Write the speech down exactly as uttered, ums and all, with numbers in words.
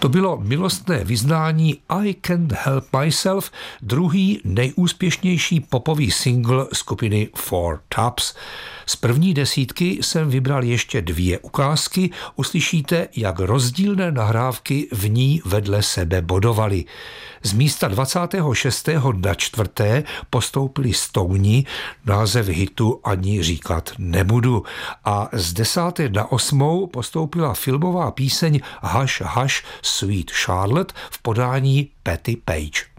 To bylo milostné vyznání I Can't Help Myself, druhý nejúspěšnější popový single skupiny Four Tops. Z první desítky jsem vybral ještě dvě ukázky, uslyšíte, jak rozdílné nahrávky v ní vedle sebe bodovaly. Z místa dvacátého šestého na čtvrté postoupili Stouni, název hitu ani říkat nebudu. A z desáté na osmou postoupila filmová píseň Hush Hush Sweet Charlotte v podání Patti Page.